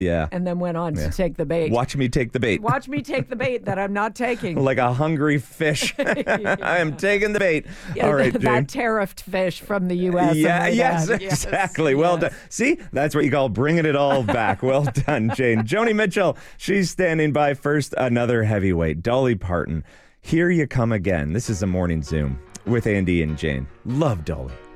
Yeah. and then went on to take the bait. Watch me take the bait. Watch me take the bait that I'm not taking. Like a hungry fish. I am taking the bait. Yeah, All right, Jane. that tariffed fish from the U.S. Yes, exactly. Well done. See, that's what you call bringing it all back. Well done, Jane. Joni Mitchell, she's standing by. First, another heavyweight, Dolly Parton. Here You Come Again. This is a Morning Zoom with Andy and Jane. Love Dolly.